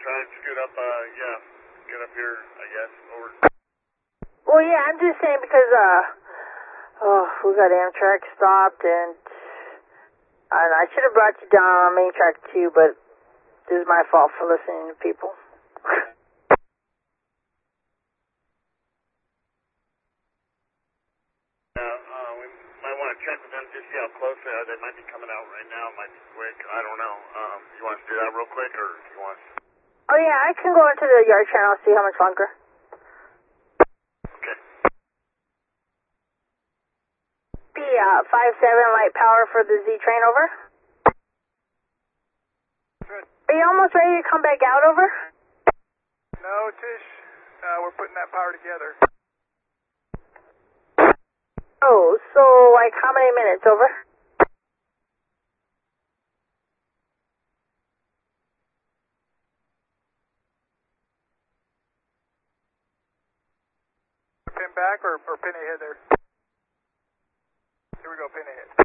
try and scoot up, get up here, I guess, over. Well, yeah, I'm just saying because, we got Amtrak stopped and I should have brought you down on main track too, but this is my fault for listening to people. We might want to check with them, just see how close they are. They might be coming out right now, it might be quick, I don't know. You want us to do that real quick, or you want us? Oh yeah, I can go into the yard channel, see how much longer. Okay. Be 5-7 light power for the Z train, over. Good. Are you almost ready to come back out, over? No, Tish, we're putting that power together. Oh, so like how many minutes, over? Pin back or pin ahead there? Here we go, pin ahead.